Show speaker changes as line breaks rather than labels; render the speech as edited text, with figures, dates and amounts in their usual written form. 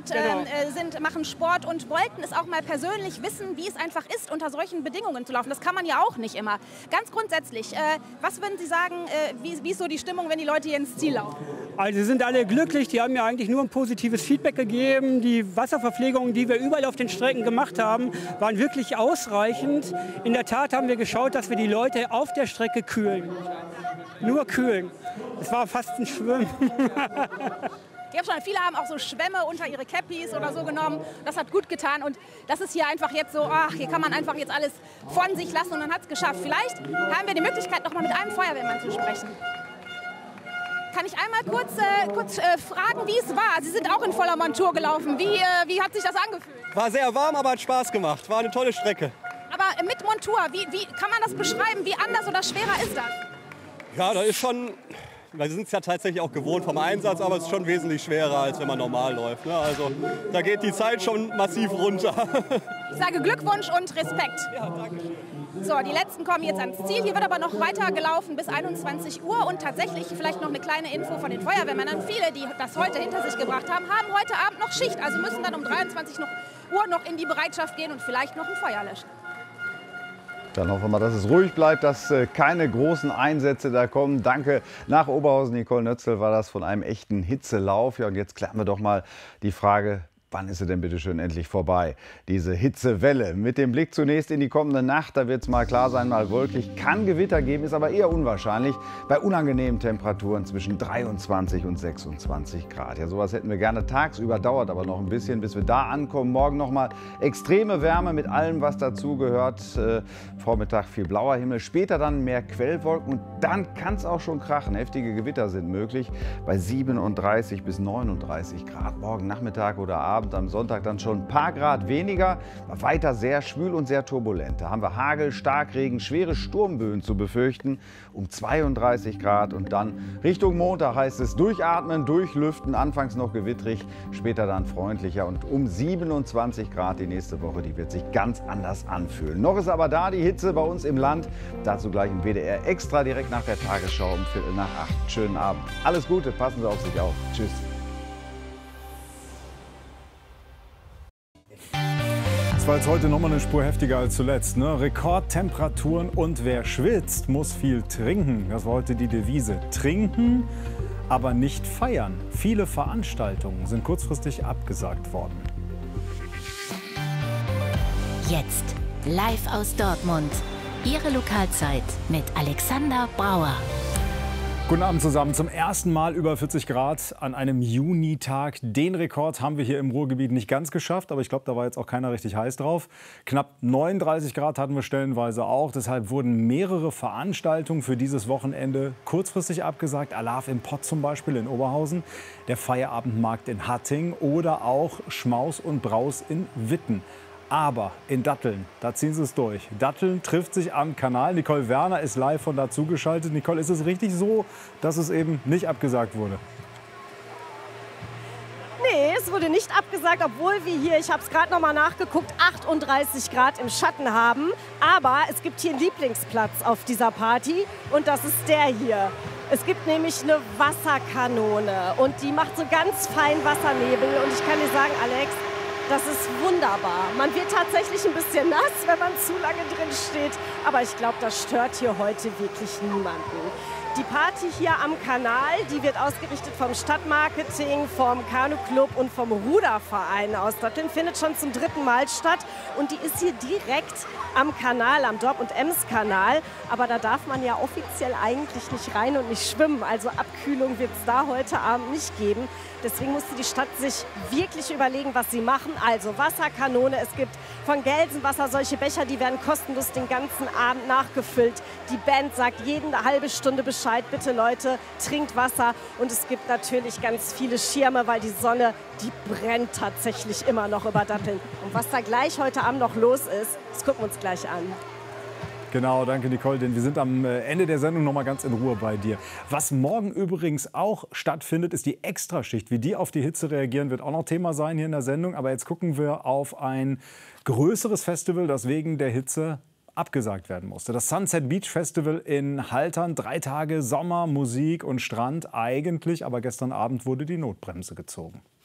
machen Sport und wollten es auch mal persönlich wissen, wie es einfach ist, unter solchen Bedingungen zu laufen. Das kann man ja auch nicht immer. Ganz grundsätzlich, was würden Sie sagen, wie ist so die Stimmung, wenn die Leute hier ins Ziel laufen?
Also sie sind alle glücklich, die haben mir eigentlich nur ein positives Feedback gegeben. Die Wasserverpflegungen, die wir überall auf den Strecken gemacht haben, waren wirklich ausreichend. In der Tat haben wir geschaut, dass wir die Leute auf der Strecke kühlen. Nur kühlen. Es war fast ein Schwimmen.
Viele haben auch so Schwämme unter ihre Cappies oder so genommen. Das hat gut getan und das ist hier einfach jetzt so, ach, hier kann man einfach jetzt alles von sich lassen und man hat es geschafft. Vielleicht haben wir die Möglichkeit, noch mal mit einem Feuerwehrmann zu sprechen. Kann ich einmal kurz fragen, wie es war? Sie sind auch in voller Montur gelaufen. Wie hat sich das angefühlt?
War sehr warm, aber hat Spaß gemacht. War eine tolle Strecke.
Aber mit Montur, wie kann man das beschreiben? Wie anders oder schwerer ist das?
Ja, das ist schon... Wir sind es ja tatsächlich auch gewohnt vom Einsatz, aber es ist schon wesentlich schwerer, als wenn man normal läuft. Ne? Also da geht die Zeit schon massiv runter.
Ich sage Glückwunsch und Respekt.
Ja, danke schön.
So, die Letzten kommen jetzt ans Ziel. Hier wird aber noch weiter gelaufen bis 21 Uhr. Und tatsächlich vielleicht noch eine kleine Info von den Feuerwehrmännern. Viele, die das heute hinter sich gebracht haben, haben heute Abend noch Schicht. Also müssen dann um 23 Uhr noch in die Bereitschaft gehen und vielleicht noch ein Feuer löschen.
Dann hoffen wir mal, dass es ruhig bleibt, dass keine großen Einsätze da kommen. Danke nach Oberhausen. Nicole Nötzl war das von einem echten Hitzelauf. Ja, und jetzt klären wir doch mal die Frage, wann ist sie denn bitte schön endlich vorbei, diese Hitzewelle? Mit dem Blick zunächst in die kommende Nacht, da wird es mal klar sein, mal wolkig. Kann Gewitter geben, ist aber eher unwahrscheinlich bei unangenehmen Temperaturen zwischen 23 und 26 Grad. Ja, sowas hätten wir gerne tagsüber, dauert aber noch ein bisschen, bis wir da ankommen. Morgen noch mal extreme Wärme mit allem, was dazugehört. Vormittag viel blauer Himmel, später dann mehr Quellwolken und dann kann es auch schon krachen. Heftige Gewitter sind möglich bei 37 bis 39 Grad. Morgen Nachmittag oder Abend. Am Sonntag dann schon ein paar Grad weniger, weiter sehr schwül und sehr turbulent. Da haben wir Hagel, Starkregen, schwere Sturmböen zu befürchten um 32 Grad und dann Richtung Montag heißt es durchatmen, durchlüften, anfangs noch gewittrig, später dann freundlicher und um 27 Grad die nächste Woche, die wird sich ganz anders anfühlen. Noch ist aber da die Hitze bei uns im Land, dazu gleich im WDR Extra direkt nach der Tagesschau um 7:45. Schönen Abend. Alles Gute, passen Sie auf sich auf. Tschüss.
War jetzt heute noch mal eine Spur heftiger als zuletzt. Ne? Rekordtemperaturen und wer schwitzt, muss viel trinken. Das war heute die Devise. Trinken, aber nicht feiern. Viele Veranstaltungen sind kurzfristig abgesagt worden.
Jetzt live aus Dortmund. Ihre Lokalzeit mit Alexander Brauer.
Guten Abend zusammen. Zum ersten Mal über 40 Grad an einem Junitag. Den Rekord haben wir hier im Ruhrgebiet nicht ganz geschafft, aber ich glaube, da war jetzt auch keiner richtig heiß drauf. Knapp 39 Grad hatten wir stellenweise auch. Deshalb wurden mehrere Veranstaltungen für dieses Wochenende kurzfristig abgesagt. Alarv im Pott zum Beispiel in Oberhausen, der Feierabendmarkt in Hatting oder auch Schmaus und Braus in Witten. Aber in Datteln, da ziehen sie es durch. Datteln trifft sich am Kanal. Nicole Werner ist live von da zugeschaltet. Nicole, ist es richtig so, dass es eben nicht abgesagt wurde?
Nee, es wurde nicht abgesagt, obwohl wir hier, ich habe es gerade noch mal nachgeguckt, 38 Grad im Schatten haben. Aber es gibt hier einen Lieblingsplatz auf dieser Party und das ist der hier. Es gibt nämlich eine Wasserkanone und die macht so ganz fein Wassernebel. Und ich kann dir sagen, Alex, das ist wunderbar. Man wird tatsächlich ein bisschen nass, wenn man zu lange drin steht. Aber ich glaube, das stört hier heute wirklich niemanden. Die Party hier am Kanal, die wird ausgerichtet vom Stadtmarketing, vom Kanuclub und vom Ruderverein aus Datteln, findet schon zum 3. Mal statt. Und die ist hier direkt am Kanal, am Dorp- und Ems-Kanal. Aber da darf man ja offiziell eigentlich nicht rein und nicht schwimmen. Also Abkühlung wird es da heute Abend nicht geben. Deswegen musste die Stadt sich wirklich überlegen, was sie machen. Also Wasserkanone, es gibt von Gelsenwasser solche Becher, die werden kostenlos den ganzen Abend nachgefüllt. Die Band sagt jede halbe Stunde Bescheid, bitte Leute, trinkt Wasser. Und es gibt natürlich ganz viele Schirme, weil die Sonne, die brennt tatsächlich immer noch über Datteln. Und was da gleich heute Abend noch los ist, das gucken wir uns gleich an.
Genau, danke Nicole, denn wir sind am Ende der Sendung noch mal ganz in Ruhe bei dir. Was morgen übrigens auch stattfindet, ist die Extraschicht. Wie die auf die Hitze reagieren, wird auch noch Thema sein hier in der Sendung. Aber jetzt gucken wir auf ein größeres Festival, das wegen der Hitze abgesagt werden musste. Das Sunset Beach Festival in Haltern, 3 Tage Sommer, Musik und Strand eigentlich. Aber gestern Abend wurde die Notbremse gezogen.